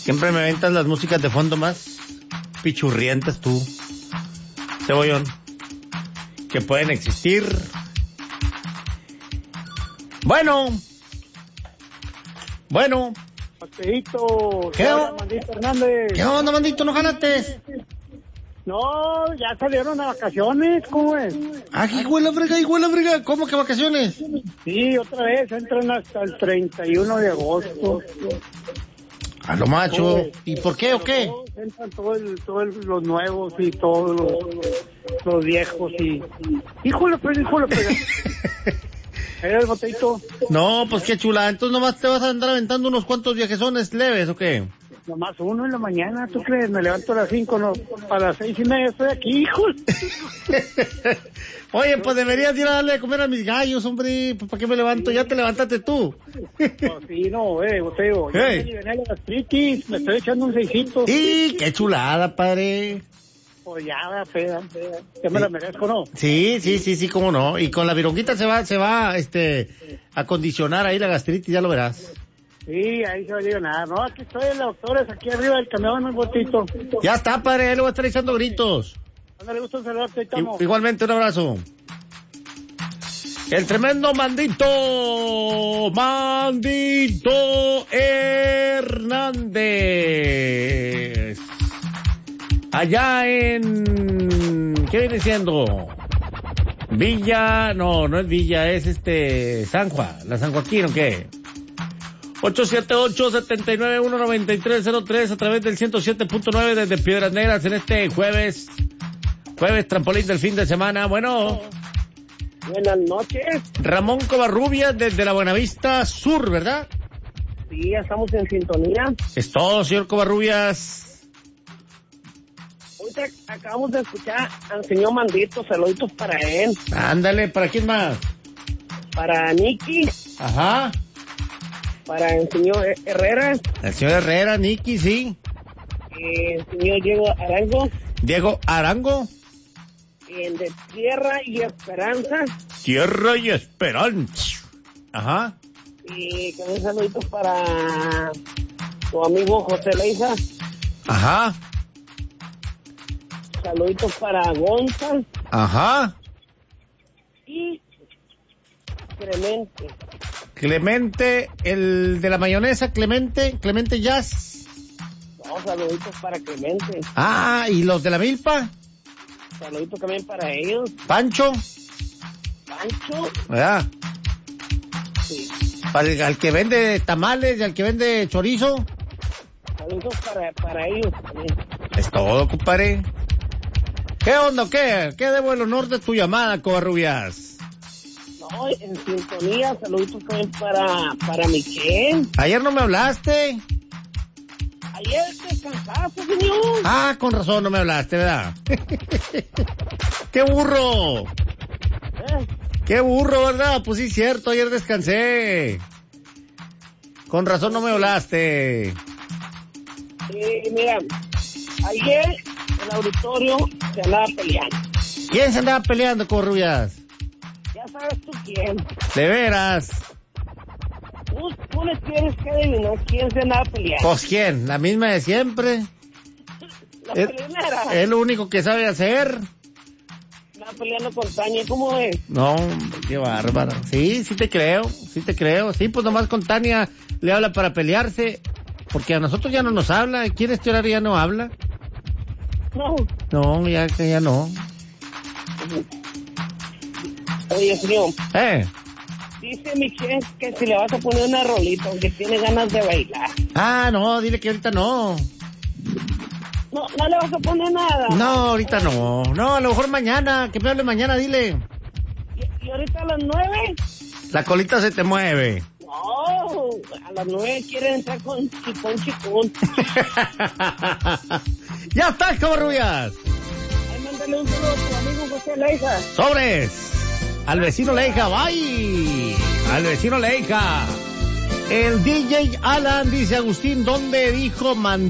Siempre me aventas las músicas de fondo más pichurrientas tú, Cebollón, que pueden existir. Bueno. Pasteito, ¿Qué onda, Mandito Hernández? ¿Qué onda, Mandito? ¿No ganaste? No, ya salieron a vacaciones, ¿cómo es? Ah, hijo de la frega. ¿Cómo que vacaciones? Sí, otra vez, entran hasta el 31 de agosto. A lo macho. ¿Y por qué o qué? Entran todos los nuevos y todos los viejos y... Híjole, pues. ¿Era el botellito? No, pues qué chula. Entonces nomás te vas a andar aventando unos cuantos viajezones leves, ¿o qué? Nomás uno en la mañana, ¿tú crees? Me levanto a las 5, no, a las 6:30 estoy aquí, híjole. Oye, pues deberías ir a darle de comer a mis gallos, hombre. Pues, ¿para qué me levanto? Ya te levantaste tú. Pues sí, no, boteo. Ya me llevé la gastritis, me estoy echando un 6. ¡Y qué chulada, padre! Pues ya, peda. Ya me la merezco, ¿no? Sí, cómo no. Y con la vironguita se va, a condicionar ahí la gastritis, ya lo verás. Sí, ahí se va a llenar. No, aquí estoy en la doctora, aquí arriba del camión, un botito. Ya está, padre, le voy a estar echando gritos. Ándale, gusto saludarte, ahí estamos. Igualmente, un abrazo. El tremendo Mandito Hernández. Allá en... ¿qué viene siendo? Villa... No es Villa, es San Juan. ¿La San Joaquín o qué? 878-791-9303 a través del 107.9 desde Piedras Negras en este jueves trampolín del fin de semana. Bueno. Buenas noches. Ramón Covarrubias desde la Buenavista Sur, ¿verdad? Sí, ya estamos en sintonía. Es todo, señor Covarrubias. Ahorita acabamos de escuchar al señor Mandito, saluditos para él. Ándale, ¿para quién más? Para Nicky. Ajá. Para el señor Herrera. El señor Herrera, Nicky, sí. El señor Diego Arango. El de Tierra y Esperanza. Ajá. Y con saluditos para tu amigo José Leiza. Ajá. Saluditos para Gonza. Ajá. Y Clemente, el de la mayonesa, Clemente Jazz. No, saluditos para Clemente. Ah, ¿y los de la milpa? Saluditos también para ellos. Pancho. ¿Verdad? Sí. Al que vende tamales y al que vende chorizo. Saludos para ellos también. Es todo, compadre. ¿Qué onda, qué? ¿Qué debo el honor de tu llamada, Covarrubias? No, en sintonía, saluditos también para Michelle. Ayer no me hablaste. Ayer descansaste, señor. Ah, con razón no me hablaste, ¿verdad? ¡Qué burro! ¡Qué burro, verdad! Pues sí, cierto, ayer descansé. Con razón no me hablaste. Mira, ayer el auditorio se andaba peleando. ¿Quién se andaba peleando, Covarrubias? Ya sabes tú quién. ¿De veras? Tú le tienes que adivinar quién se andaba peleando. Pues quién, la misma de siempre. La primera. Es lo único que sabe hacer. Estaba peleando con Tania, ¿cómo es? No, qué bárbaro. Sí te creo. Sí, pues nomás con Tania le habla para pelearse, porque a nosotros ya no nos habla. ¿Quién este horario ya no habla? No, ya no. Oye, señor. Dice Michelle que si le vas a poner una rolita, aunque tiene ganas de bailar. Ah, no, dile que ahorita no. No le vas a poner nada. No, ahorita no. No, a lo mejor mañana, que me hable mañana, dile. ¿Y ahorita a las 9? La colita se te mueve. No, a las 9 quiere entrar con chicón. Ya está, Covarrubias. Ahí mándale un saludo a tu amigo José Leiza. ¡Sobres! Al vecino Leica, bye. Al vecino Leica. El DJ Alan dice, Agustín, ¿dónde dijo